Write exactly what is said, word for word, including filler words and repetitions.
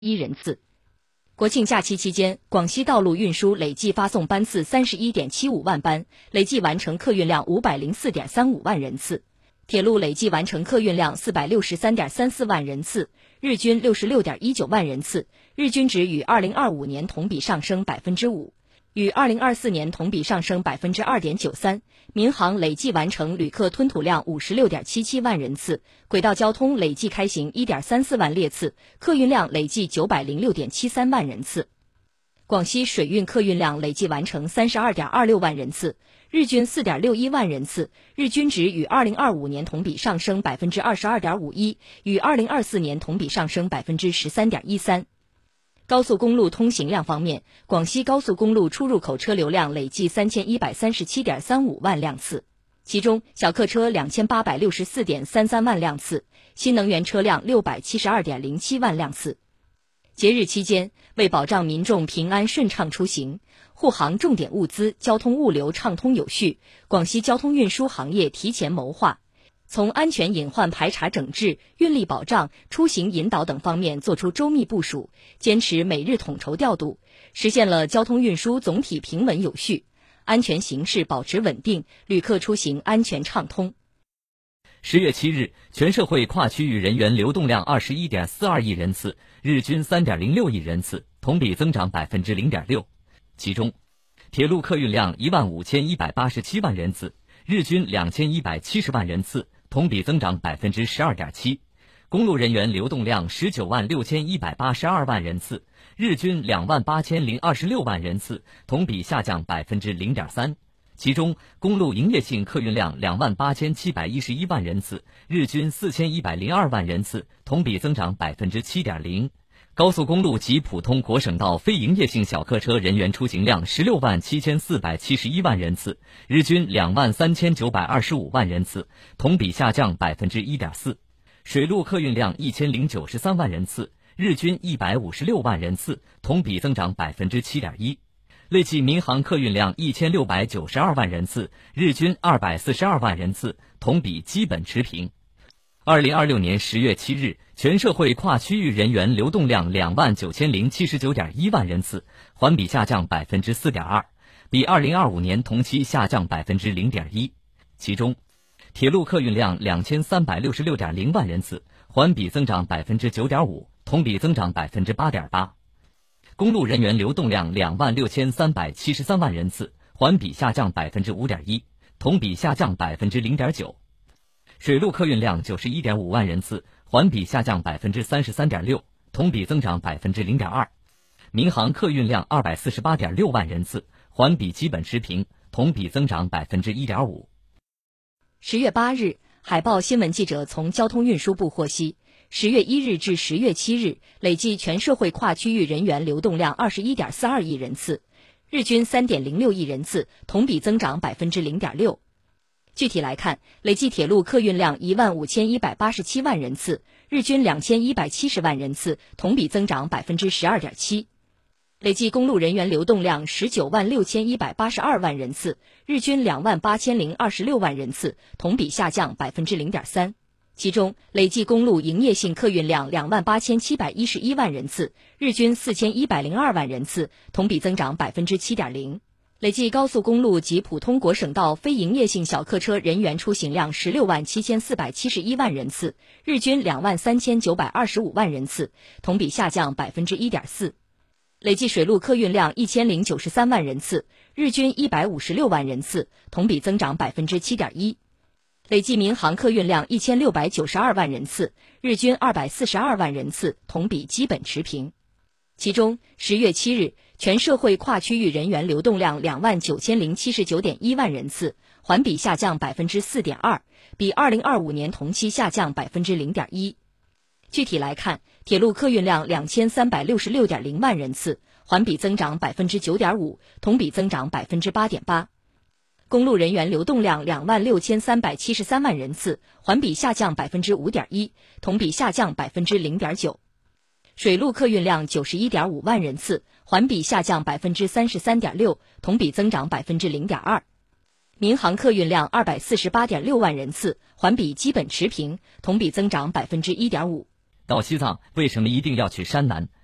一人次。国庆假期期间，广西道路运输累计发送班次 三十一点七五万班，累计完成客运量 五百零四点三五万人次。铁路累计完成客运量 四百六十三点三四万人次，日均 六十六点一九万人次，日均值与二零二五年同比上升 百分之五， 与二零二四年同比上升 百分之二点九三。民航累计完成旅客吞吐量 五十六点七七万人次，轨道交通累计开行 一点三四万列次，客运量累计 九百零六点七三万人次。广西水运客运量累计完成 三十二点二六万人次，日均 四点六一万人次，日均值与二零二五年同比上升 百分之二十二点五一， 与二零二四年同比上升 百分之十三点一三。高速公路通行量方面，广西高速公路出入口车流量累计 三千一百三十七点三五万辆次，其中小客车 两千八百六十四点三三万辆次，新能源车辆 六百七十二点零七万辆次。节日期间，为保障民众平安顺畅出行，护航重点物资交通物流畅通有序，广西交通运输行业提前谋划，从安全隐患排查整治、运力保障、出行引导等方面做出周密部署，坚持每日统筹调度，实现了交通运输总体平稳有序，安全形势保持稳定，旅客出行安全畅通。 十月七日，全社会跨区域人员流动量 二十一点四二亿人次，日均 三点零六亿人次，同比增长 百分之零点六。其中，铁路客运量 一万五千一百八十七万人次，日均 两千一百七十万人次，同比增长 百分之十二点七。公路人员流动量 十九万六千一百八十二万人次，日均 两万八千零二十六万人次，同比下降 百分之零点三。其中，公路营业性客运量 两万八千七百一十一万人次，日均 四千一百零二万人次，同比增长 百分之七点零。高速公路及普通国省道非营业性小客车人员出行量 十六万七千四百七十一万人次，日均 两万三千九百二十五万人次，同比下降 百分之一点四。水路客运量一千零九十三万人次，日均一百五十六万人次，同比增长 百分之七点一。累计民航客运量一千六百九十二万人次，日均二百四十二万人次，同比基本持平。二零二六年十月七日，全社会跨区域人员流动量 两万九千零七十九点一万人次，环比下降 百分之四点二， 比二零二五年同期下降 百分之零点一。其中，铁路客运量 两千三百六十六点零万人次，环比增长 百分之九点五， 同比增长 百分之八点八。公路人员流动量 两万六千三百七十三万人次，环比下降 百分之五点一， 同比下降 百分之零点九。水路客运量 九十一点五万人次，环比下降 百分之三十三点六， 同比增长 百分之零点二。民航客运量 二百四十八点六万人次，环比基本持平，同比增长 百分之一点五。 十月八日，海报新闻记者从交通运输部获悉，十月一日至十月七日，累计全社会跨区域人员流动量 二十一点四二亿人次，日均 三点零六亿人次，同比增长 百分之零点六。具体来看，累计铁路客运量 一万五千一百八十七万人次，日均 两千一百七十万人次，同比增长 百分之十二点七。累计公路人员流动量 十九万六千一百八十二万人次，日均 两万八千零二十六万人次，同比下降 百分之零点三。其中，累计公路营业性客运量 两万八千七百一十一万人次，日均 四千一百零二万人次，同比增长 百分之七点零。累计高速公路及普通国省道非营业性小客车人员出行量 十六万七千四百七十一万人次，日均 两万三千九百二十五万人次，同比下降 百分之一点四。累计水路客运量一千零九十三万人次，日均一百五十六万人次，同比增长 百分之七点一。累计民航客运量一千六百九十二万人次，日均二百四十二万人次，同比基本持平。其中，十月七日，全社会跨区域人员流动量 两万九千零七十九点一万人次，环比下降 百分之四点二， 比二零二五年同期下降 百分之零点一。具体来看，铁路客运量 两千三百六十六点零万人次，环比增长 百分之九点五， 同比增长 百分之八点八。公路人员流动量 两万六千三百七十三万人次，环比下降 百分之五点一， 同比下降 百分之零点九。水路客运量 九十一点五万人次，环比下降 百分之三十三点六， 同比增长 百分之零点二。民航客运量 二百四十八点六万人次，环比基本持平，同比增长 百分之一点五。 到西藏为什么一定要去山南？